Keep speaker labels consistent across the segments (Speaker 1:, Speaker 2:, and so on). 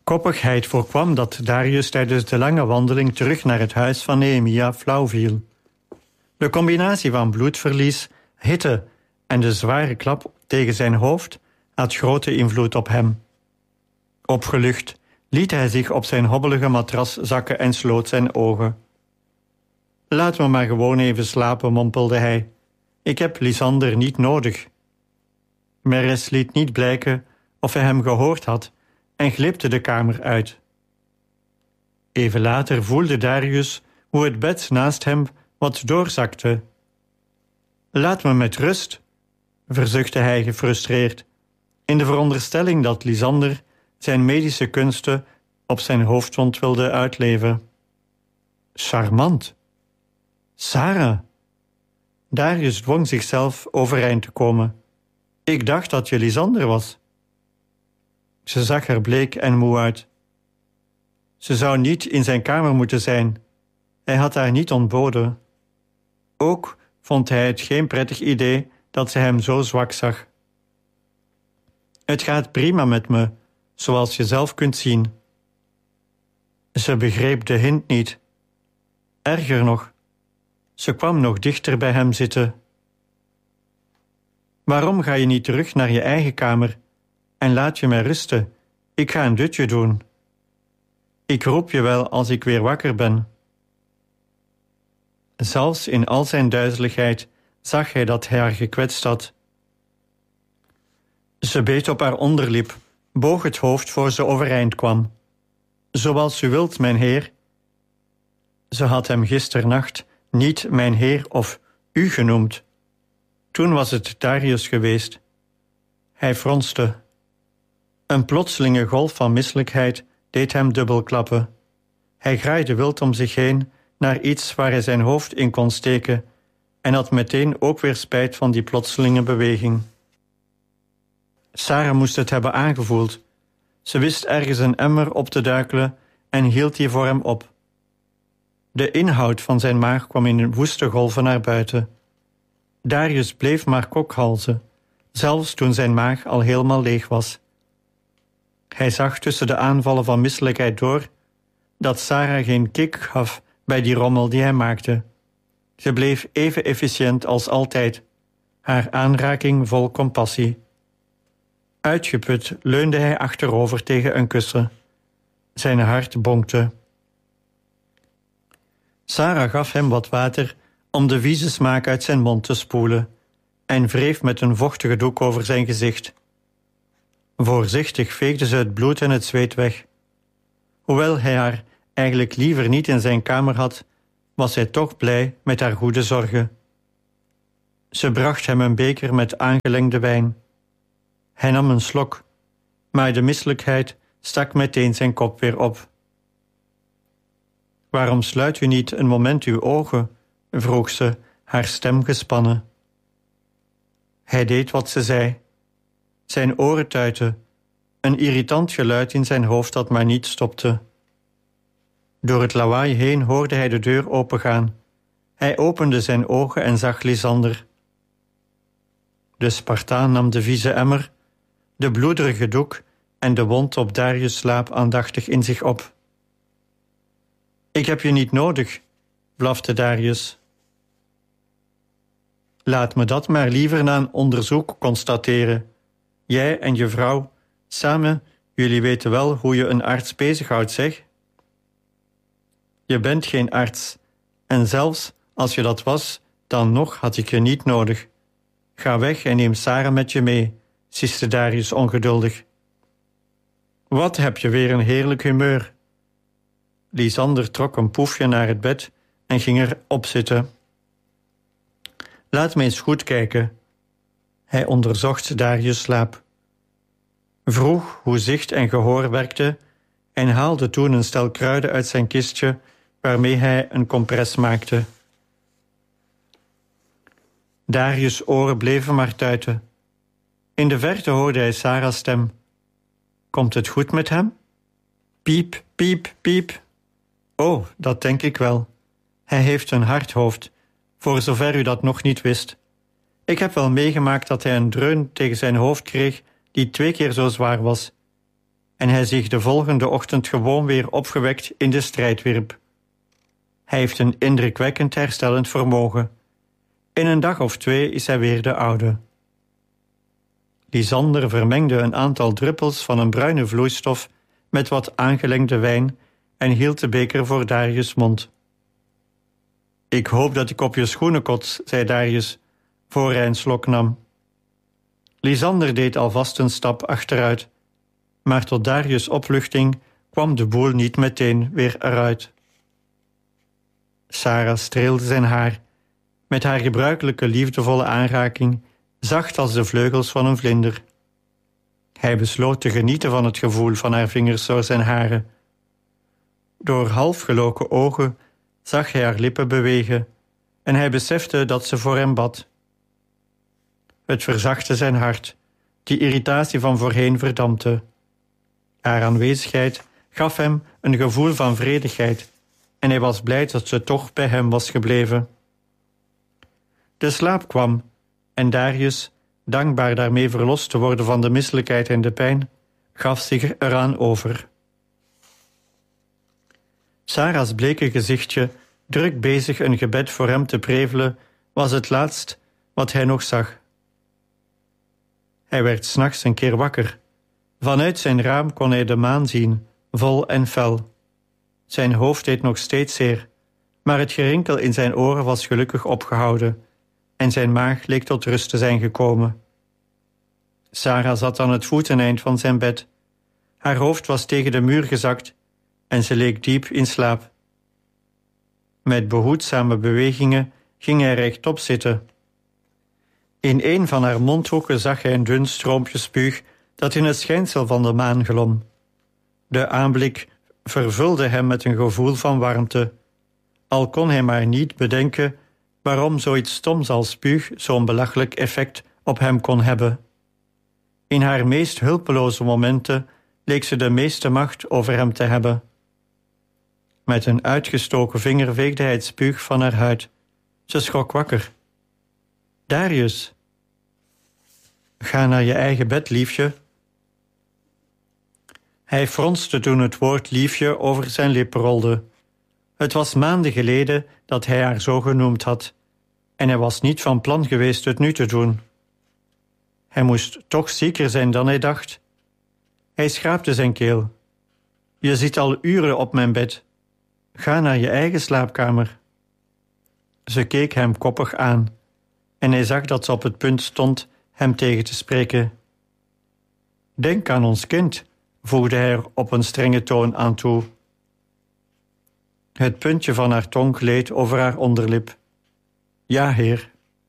Speaker 1: Koppigheid voorkwam dat Darius tijdens de lange wandeling terug naar het huis van Nehemia flauw viel. De combinatie van bloedverlies, hitte en de zware klap tegen zijn hoofd had grote invloed op hem. Opgelucht liet hij zich op zijn hobbelige matras zakken en sloot zijn ogen. Laat me maar gewoon even slapen, mompelde hij. Ik heb Lysander niet nodig. Meres liet niet blijken of hij hem gehoord had en glipte de kamer uit. Even later voelde Darius hoe het bed naast hem wat doorzakte. Laat me met rust, verzuchtte hij gefrustreerd, in de veronderstelling dat Lysander zijn medische kunsten op zijn hoofdwond wilde uitleven. Charmant. Sarah. Darius dwong zichzelf overeind te komen. Ik dacht dat je Lysander was. Ze zag er bleek en moe uit. Ze zou niet in zijn kamer moeten zijn. Hij had haar niet ontboden. Ook vond hij het geen prettig idee dat ze hem zo zwak zag. Het gaat prima met me, zoals je zelf kunt zien. Ze begreep de hint niet. Erger nog, ze kwam nog dichter bij hem zitten. Waarom ga je niet terug naar je eigen kamer en laat je mij rusten? Ik ga een dutje doen. Ik roep je wel als ik weer wakker ben. Zelfs in al zijn duizeligheid zag hij dat hij haar gekwetst had. Ze beet op haar onderlip, boog het hoofd voor ze overeind kwam. Zoals u wilt, mijn heer. Ze had hem gisternacht niet mijn heer of u genoemd. Toen was het Darius geweest. Hij fronste. Een plotselinge golf van misselijkheid deed hem dubbel klappen. Hij graaide wild om zich heen naar iets waar hij zijn hoofd in kon steken en had meteen ook weer spijt van die plotselinge beweging. Sarah moest het hebben aangevoeld. Ze wist ergens een emmer op te duikelen en hield die voor hem op. De inhoud van zijn maag kwam in woeste golven naar buiten. Darius bleef maar kokhalzen, zelfs toen zijn maag al helemaal leeg was. Hij zag tussen de aanvallen van misselijkheid door dat Sarah geen kick gaf bij die rommel die hij maakte. Ze bleef even efficiënt als altijd, haar aanraking vol compassie. Uitgeput leunde hij achterover tegen een kussen. Zijn hart bonkte. Sarah gaf hem wat water om de vieze smaak uit zijn mond te spoelen en wreef met een vochtige doek over zijn gezicht. Voorzichtig veegde ze het bloed en het zweet weg. Hoewel hij haar eigenlijk liever niet in zijn kamer had, was hij toch blij met haar goede zorgen. Ze bracht hem een beker met aangelengde wijn. Hij nam een slok, maar de misselijkheid stak meteen zijn kop weer op. Waarom sluit u niet een moment uw ogen? Vroeg ze, haar stem gespannen. Hij deed wat ze zei. Zijn oren tuitten, een irritant geluid in zijn hoofd dat maar niet stopte. Door het lawaai heen hoorde hij de deur opengaan. Hij opende zijn ogen en zag Lysander. De Spartaan nam de vieze emmer, de bloederige doek en de wond op Darius' slaap aandachtig in zich op. Ik heb je niet nodig, blafte Darius. Laat me dat maar liever na een onderzoek constateren. Jij en je vrouw, samen, jullie weten wel hoe je een arts bezighoudt, zeg? Je bent geen arts, en zelfs als je dat was, dan nog had ik je niet nodig. Ga weg en neem Sarah met je mee, siste Darius ongeduldig. Wat heb je weer een heerlijk humeur. Lysander trok een poefje naar het bed en ging erop zitten. Laat me eens goed kijken. Hij onderzocht Darius' slaap. Vroeg hoe zicht en gehoor werkte en haalde toen een stel kruiden uit zijn kistje waarmee hij een kompres maakte. Darius' oren bleven maar tuiten. In de verte hoorde hij Sarah's stem. Komt het goed met hem? Piep, piep, piep. Oh, dat denk ik wel. Hij heeft een hard hoofd, voor zover u dat nog niet wist. Ik heb wel meegemaakt dat hij een dreun tegen zijn hoofd kreeg die 2 keer zo zwaar was. en hij zich de volgende ochtend gewoon weer opgewekt in de strijd wierp. Hij heeft een indrukwekkend herstellend vermogen. In een dag of 2 is hij weer de oude. Lysander vermengde een aantal druppels van een bruine vloeistof met wat aangelengde wijn en hield de beker voor Darius' mond. Ik hoop dat ik op je schoenen kots, zei Darius, voor hij een slok nam. Lysander deed alvast een stap achteruit, maar tot Darius' opluchting kwam de boel niet meteen weer eruit. Sarah streelde zijn haar, met haar gebruikelijke liefdevolle aanraking, zacht als de vleugels van een vlinder. Hij besloot te genieten van het gevoel van haar vingers door zijn haren. Door halfgeloken ogen zag hij haar lippen bewegen en hij besefte dat ze voor hem bad. Het verzachtte zijn hart, die irritatie van voorheen verdampte. Haar aanwezigheid gaf hem een gevoel van vredigheid en hij was blij dat ze toch bij hem was gebleven. De slaap kwam en Darius, dankbaar daarmee verlost te worden van de misselijkheid en de pijn, gaf zich eraan over. Sarah's bleke gezichtje, druk bezig een gebed voor hem te prevelen, was het laatst wat hij nog zag. Hij werd 's nachts een keer wakker. Vanuit zijn raam kon hij de maan zien, vol en fel. Zijn hoofd deed nog steeds zeer, maar het gerinkel in zijn oren was gelukkig opgehouden en zijn maag leek tot rust te zijn gekomen. Sarah zat aan het voeteneind van zijn bed. Haar hoofd was tegen de muur gezakt en ze leek diep in slaap. Met behoedzame bewegingen ging hij rechtop zitten. In een van haar mondhoeken zag hij een dun stroompje spuug dat in het schijnsel van de maan glom. De aanblik vervulde hem met een gevoel van warmte, al kon hij maar niet bedenken waarom zoiets stoms als spuug zo'n belachelijk effect op hem kon hebben. In haar meest hulpeloze momenten leek ze de meeste macht over hem te hebben. Met een uitgestoken vinger veegde hij het spuug van haar huid. Ze schrok wakker. Darius, ga naar je eigen bed, liefje. Hij fronste toen het woord liefje over zijn lippen rolde. Het was maanden geleden dat hij haar zo genoemd had, en hij was niet van plan geweest het nu te doen. Hij moest toch zieker zijn dan hij dacht. Hij schraapte zijn keel. Je zit al uren op mijn bed. Ga naar je eigen slaapkamer. Ze keek hem koppig aan, en hij zag dat ze op het punt stond hem tegen te spreken. Denk aan ons kind, voegde hij er op een strenge toon aan toe. Het puntje van haar tong gleed over haar onderlip. Ja, heer.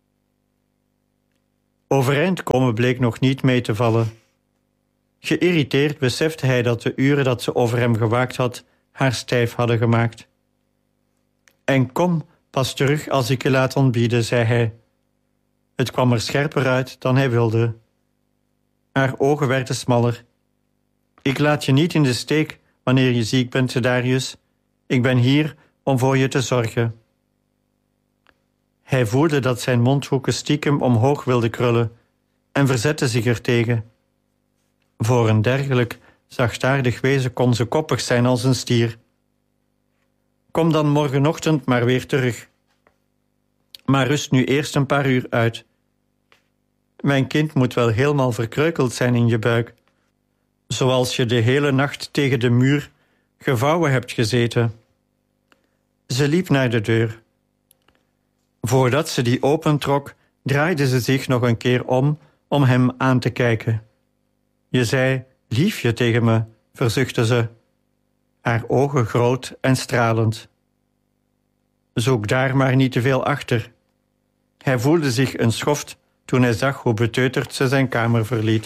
Speaker 1: Overeind komen bleek nog niet mee te vallen. Geïrriteerd besefte hij dat de uren dat ze over hem gewaakt had haar stijf hadden gemaakt. En kom pas terug als ik je laat ontbieden, zei hij. Het kwam er scherper uit dan hij wilde. Haar ogen werden smaller. Ik laat je niet in de steek wanneer je ziek bent, Darius. Ik ben hier om voor je te zorgen. Hij voelde dat zijn mondhoeken stiekem omhoog wilden krullen en verzette zich ertegen. Voor een dergelijk zachtaardig wezen kon ze koppig zijn als een stier. Kom dan morgenochtend maar weer terug. Maar rust nu eerst een paar uur uit. Mijn kind moet wel helemaal verkreukeld zijn in je buik, zoals je de hele nacht tegen de muur gevouwen hebt gezeten. Ze liep naar de deur. Voordat ze die opentrok, draaide ze zich nog een keer om hem aan te kijken. Je zei liefje tegen me, verzuchtte ze, haar ogen groot en stralend. Zoek daar maar niet te veel achter. Hij voelde zich een schoft toen hij zag hoe beteuterd ze zijn kamer verliet.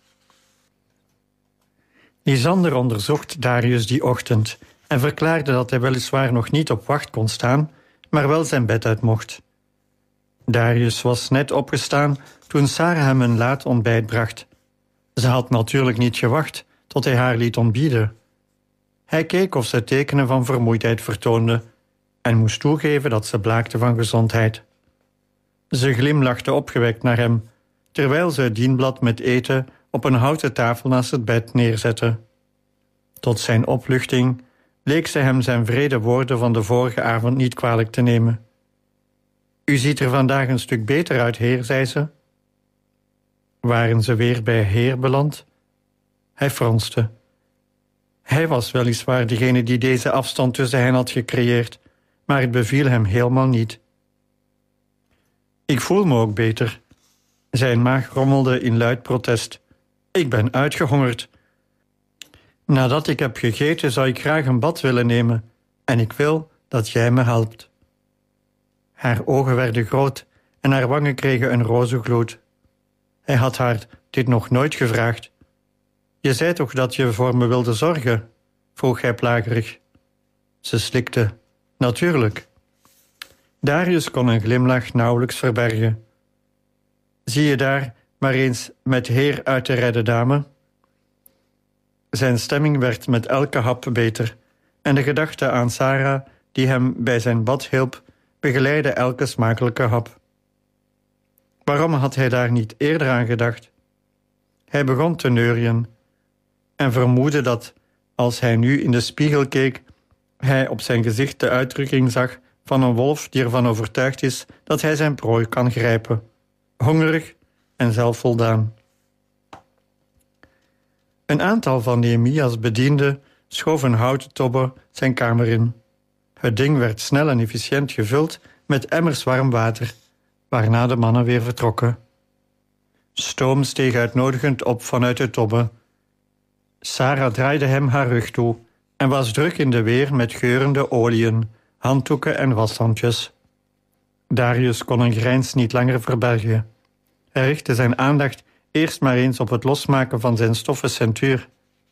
Speaker 1: Lysander onderzocht Darius die ochtend en verklaarde dat hij weliswaar nog niet op wacht kon staan, maar wel zijn bed uit mocht. Darius was net opgestaan toen Sarah hem een laat ontbijt bracht. Ze had natuurlijk niet gewacht tot hij haar liet ontbieden. Hij keek of ze tekenen van vermoeidheid vertoonde en moest toegeven dat ze blaakte van gezondheid. Ze glimlachte opgewekt naar hem, terwijl ze het dienblad met eten op een houten tafel naast het bed neerzette. Tot zijn opluchting leek ze hem zijn wrede woorden van de vorige avond niet kwalijk te nemen. U ziet er vandaag een stuk beter uit, heer, zei ze. Waren ze weer bij heer beland? Hij fronste. Hij was weliswaar degene die deze afstand tussen hen had gecreëerd, maar het beviel hem helemaal niet. Ik voel me ook beter. Zijn maag rommelde in luid protest. Ik ben uitgehongerd. Nadat ik heb gegeten zou ik graag een bad willen nemen en ik wil dat jij me helpt. Haar ogen werden groot en haar wangen kregen een roze gloed. Hij had haar dit nog nooit gevraagd. Je zei toch dat je voor me wilde zorgen? Vroeg hij plagerig. Ze slikte. Natuurlijk. Darius kon een glimlach nauwelijks verbergen. Zie je daar maar eens met heer uit te redden, dame? Zijn stemming werd met elke hap beter en de gedachte aan Sarah, die hem bij zijn bad hielp, begeleidde elke smakelijke hap. Waarom had hij daar niet eerder aan gedacht? Hij begon te neurien en vermoedde dat, als hij nu in de spiegel keek, hij op zijn gezicht de uitdrukking zag van een wolf die ervan overtuigd is dat hij zijn prooi kan grijpen, hongerig en zelfvoldaan. Een aantal van Nehemia's bedienden schoof een houten tobbe zijn kamer in. Het ding werd snel en efficiënt gevuld met emmers warm water, waarna de mannen weer vertrokken. Stoom steeg uitnodigend op vanuit de tobbe. Sarah draaide hem haar rug toe en was druk in de weer met geurende oliën, handdoeken en washandjes. Darius kon een grijns niet langer verbergen. Hij richtte zijn aandacht eerst maar eens op het losmaken van zijn stoffen centuur.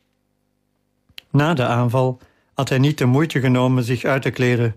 Speaker 1: Na de aanval had hij niet de moeite genomen zich uit te kleden.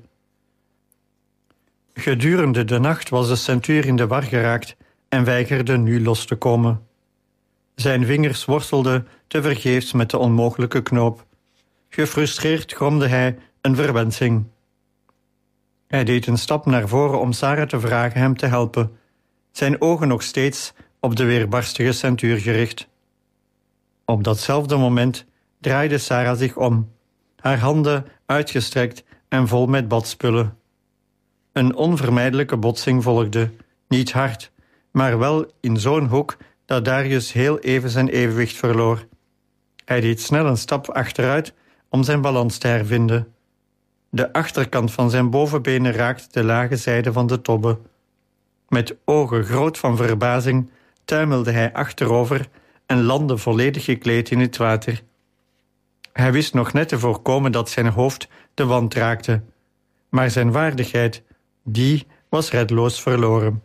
Speaker 1: Gedurende de nacht was de centuur in de war geraakt en weigerde nu los te komen. Zijn vingers worstelden tevergeefs met de onmogelijke knoop. Gefrustreerd gromde hij een verwensing. Hij deed een stap naar voren om Sarah te vragen hem te helpen, zijn ogen nog steeds op de weerbarstige centuur gericht. Op datzelfde moment draaide Sarah zich om, haar handen uitgestrekt en vol met badspullen. Een onvermijdelijke botsing volgde, niet hard, maar wel in zo'n hoek dat Darius heel even zijn evenwicht verloor. Hij deed snel een stap achteruit om zijn balans te hervinden. De achterkant van zijn bovenbenen raakte de lage zijde van de tobbe. Met ogen groot van verbazing tuimelde hij achterover en landde volledig gekleed in het water. Hij wist nog net te voorkomen dat zijn hoofd de wand raakte, maar zijn waardigheid, die was reddeloos verloren.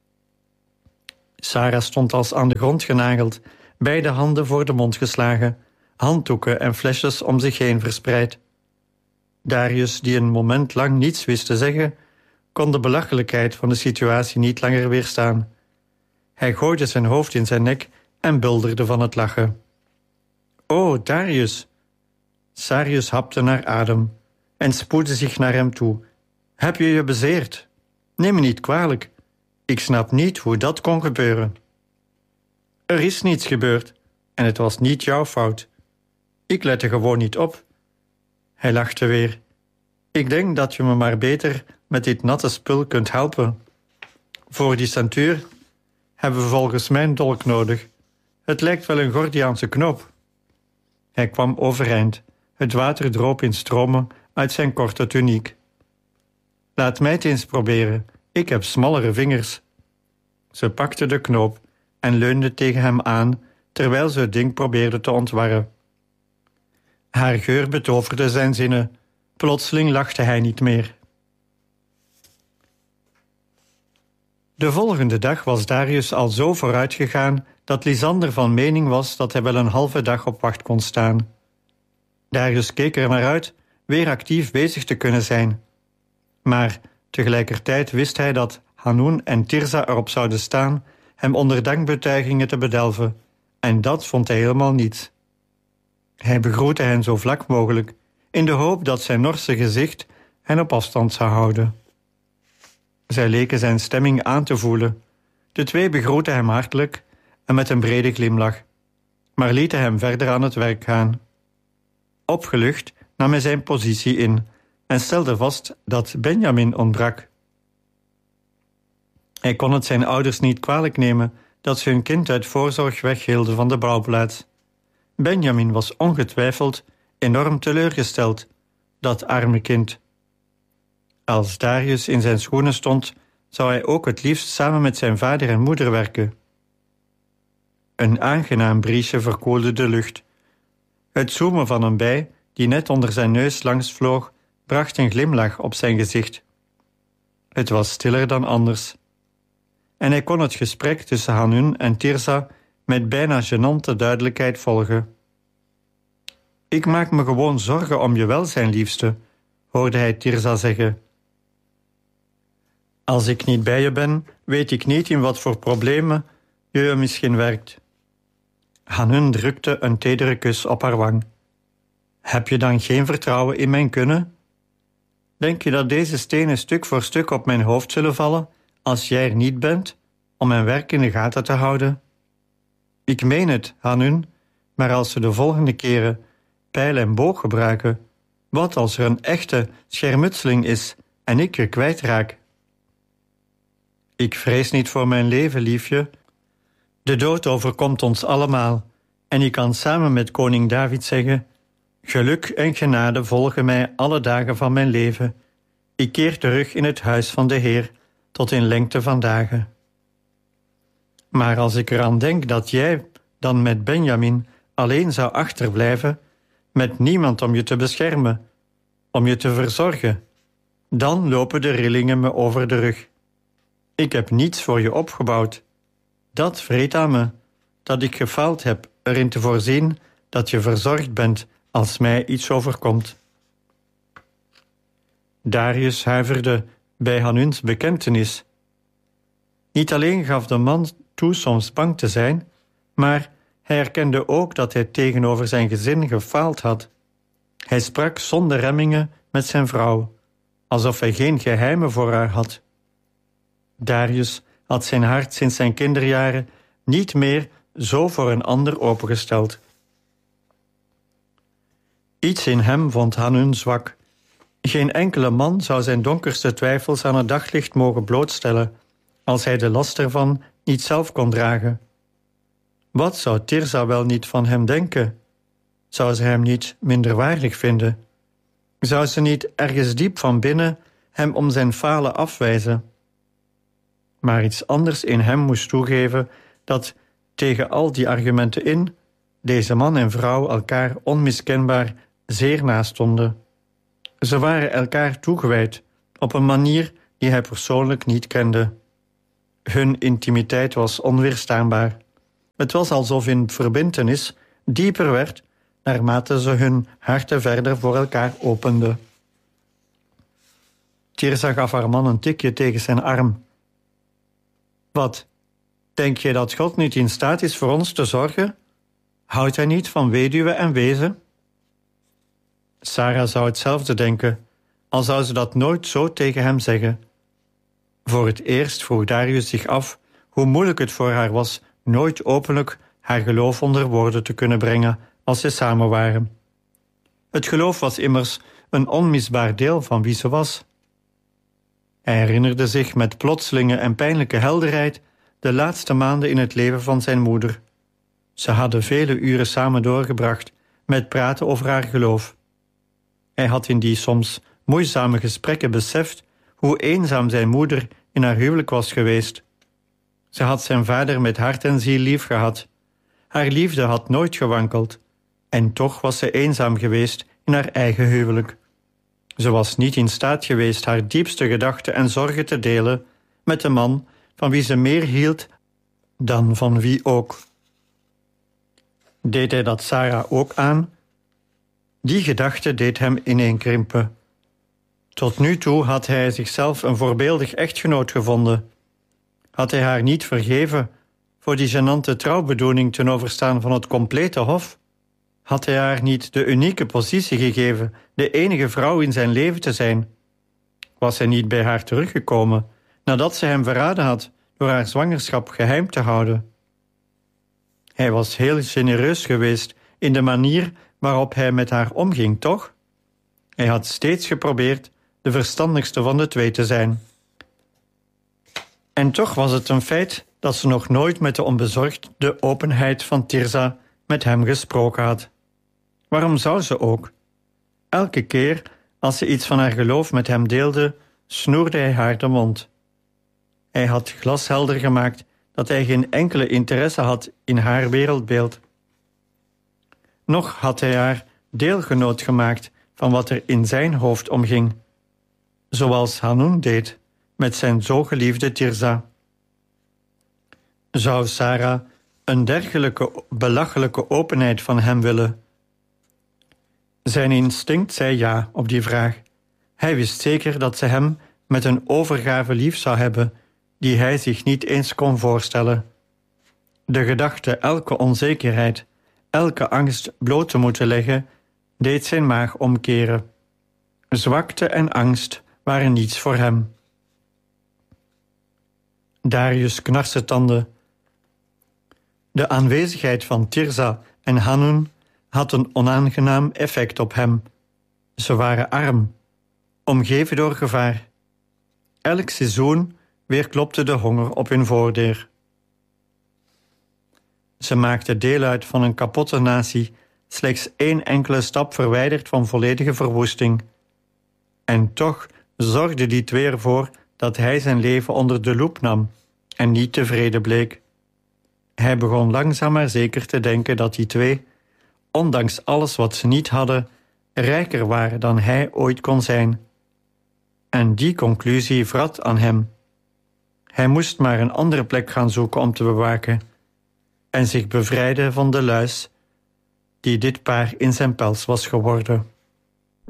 Speaker 1: Sarah stond als aan de grond genageld, beide handen voor de mond geslagen, handdoeken en flesjes om zich heen verspreid. Darius, die een moment lang niets wist te zeggen, kon de belachelijkheid van de situatie niet langer weerstaan. Hij gooide zijn hoofd in zijn nek en bulderde van het lachen. "Oh, Darius!" Sarius hapte naar adem en spoedde zich naar hem toe. "Heb je je bezeerd? Neem me niet kwalijk. Ik snap niet hoe dat kon gebeuren." "Er is niets gebeurd en het was niet jouw fout. Ik lette gewoon niet op." Hij lachte weer. "Ik denk dat je me maar beter met dit natte spul kunt helpen. Voor die centuur hebben we volgens mij een dolk nodig. Het lijkt wel een Gordiaanse knoop." Hij kwam overeind. Het water droop in stromen uit zijn korte tuniek. "Laat mij het eens proberen. Ik heb smallere vingers." Ze pakte de knoop en leunde tegen hem aan, terwijl ze het ding probeerde te ontwarren. Haar geur betoverde zijn zinnen. Plotseling lachte hij niet meer. De volgende dag was Darius al zo vooruit gegaan dat Lysander van mening was dat hij wel een halve dag op wacht kon staan. Darius keek er naar uit weer actief bezig te kunnen zijn. Maar tegelijkertijd wist hij dat Hanun en Tirza erop zouden staan hem onder dankbetuigingen te bedelven, en dat vond hij helemaal niet. Hij begroette hen zo vlak mogelijk, in de hoop dat zijn norse gezicht hen op afstand zou houden. Zij leken zijn stemming aan te voelen. De twee begroetten hem hartelijk en met een brede glimlach, maar lieten hem verder aan het werk gaan. Opgelucht nam hij zijn positie in en stelde vast dat Benjamin ontbrak. Hij kon het zijn ouders niet kwalijk nemen dat ze hun kind uit voorzorg weghielden van de bouwplaats. Benjamin was ongetwijfeld enorm teleurgesteld, dat arme kind. Als Darius in zijn schoenen stond, zou hij ook het liefst samen met zijn vader en moeder werken. Een aangenaam briesje verkoelde de lucht. Het zoemen van een bij, die net onder zijn neus langs vloog, bracht een glimlach op zijn gezicht. Het was stiller dan anders. En hij kon het gesprek tussen Hanun en Tirza met bijna gênante duidelijkheid volgen. Ik maak me gewoon zorgen om je welzijn, liefste, hoorde hij Tirza zeggen. Als ik niet bij je ben, weet ik niet in wat voor problemen je misschien werkt. Hanun drukte een tedere kus op haar wang. Heb je dan geen vertrouwen in mijn kunnen? Denk je dat deze stenen stuk voor stuk op mijn hoofd zullen vallen als jij er niet bent, om mijn werk in de gaten te houden? Ik meen het, Hanun, maar als ze de volgende keren pijl en boog gebruiken, wat als er een echte schermutseling is en ik je kwijtraak? Ik vrees niet voor mijn leven, liefje. De dood overkomt ons allemaal en ik kan samen met koning David zeggen: geluk en genade volgen mij alle dagen van mijn leven. Ik keer terug in het huis van de Heer tot in lengte van dagen. Maar als ik eraan denk dat jij dan met Benjamin alleen zou achterblijven, met niemand om je te beschermen, om je te verzorgen, dan lopen de rillingen me over de rug. Ik heb niets voor je opgebouwd. Dat vreet aan me, dat ik gefaald heb erin te voorzien dat je verzorgd bent als mij iets overkomt. Darius huiverde bij Hanuns bekentenis. Niet alleen gaf de man toe soms bang te zijn, maar hij erkende ook dat hij tegenover zijn gezin gefaald had. Hij sprak zonder remmingen met zijn vrouw, alsof hij geen geheimen voor haar had. Darius had zijn hart sinds zijn kinderjaren niet meer zo voor een ander opengesteld. Iets in hem vond Hanun zwak. Geen enkele man zou zijn donkerste twijfels aan het daglicht mogen blootstellen, als hij de last ervan niet zelf kon dragen. Wat zou Tirza wel niet van hem denken? Zou ze hem niet minderwaardig vinden? Zou ze niet ergens diep van binnen hem om zijn falen afwijzen? Maar iets anders in hem moest toegeven dat tegen al die argumenten in deze man en vrouw elkaar onmiskenbaar zeer nastonden. Ze waren elkaar toegewijd op een manier die hij persoonlijk niet kende. Hun intimiteit was onweerstaanbaar. Het was alsof hun verbintenis dieper werd naarmate ze hun harten verder voor elkaar openden. Tirza gaf haar man een tikje tegen zijn arm. Wat, denk je dat God niet in staat is voor ons te zorgen? Houdt hij niet van weduwe en wezen? Sarah zou hetzelfde denken, al zou ze dat nooit zo tegen hem zeggen. Voor het eerst vroeg Darius zich af hoe moeilijk het voor haar was nooit openlijk haar geloof onder woorden te kunnen brengen als ze samen waren. Het geloof was immers een onmisbaar deel van wie ze was. Hij herinnerde zich met plotselinge en pijnlijke helderheid de laatste maanden in het leven van zijn moeder. Ze hadden vele uren samen doorgebracht met praten over haar geloof. Hij had in die soms moeizame gesprekken beseft hoe eenzaam zijn moeder in haar huwelijk was geweest. Ze had zijn vader met hart en ziel lief gehad. Haar liefde had nooit gewankeld. En toch was ze eenzaam geweest in haar eigen huwelijk. Ze was niet in staat geweest haar diepste gedachten en zorgen te delen met een man van wie ze meer hield dan van wie ook. Deed hij dat Sarah ook aan? Die gedachte deed hem ineenkrimpen. Tot nu toe had hij zichzelf een voorbeeldig echtgenoot gevonden. Had hij haar niet vergeven voor die gênante trouwbedoeling ten overstaan van het complete hof? Had hij haar niet de unieke positie gegeven de enige vrouw in zijn leven te zijn? Was hij niet bij haar teruggekomen nadat ze hem verraden had door haar zwangerschap geheim te houden? Hij was heel genereus geweest in de manier waarop hij met haar omging, toch? Hij had steeds geprobeerd de verstandigste van de twee te zijn. En toch was het een feit dat ze nog nooit met de onbezorgde openheid van Tirza met hem gesproken had. Waarom zou ze ook? Elke keer als ze iets van haar geloof met hem deelde, snoerde hij haar de mond. Hij had glashelder gemaakt dat hij geen enkele interesse had in haar wereldbeeld. Nog had hij haar deelgenoot gemaakt van wat er in zijn hoofd omging, zoals Hanun deed met zijn zo geliefde Tirza. Zou Sarah een dergelijke belachelijke openheid van hem willen? Zijn instinct zei ja op die vraag. Hij wist zeker dat ze hem met een overgave lief zou hebben die hij zich niet eens kon voorstellen. De gedachte elke onzekerheid, elke angst bloot te moeten leggen, deed zijn maag omkeren. Zwakte en angst waren niets voor hem. Darius knarste tanden. De aanwezigheid van Tirza en Hanun had een onaangenaam effect op hem. Ze waren arm, omgeven door gevaar. Elk seizoen weerklopte de honger op hun voordeur. Ze maakten deel uit van een kapotte natie, slechts 1 enkele stap verwijderd van volledige verwoesting. En toch zorgden die twee ervoor dat hij zijn leven onder de loep nam en niet tevreden bleek. Hij begon langzaam maar zeker te denken dat die twee, ondanks alles wat ze niet hadden, rijker waren dan hij ooit kon zijn. En die conclusie vrat aan hem. Hij moest maar een andere plek gaan zoeken om te bewaken en zich bevrijden van de luis die dit paar in zijn pels was geworden.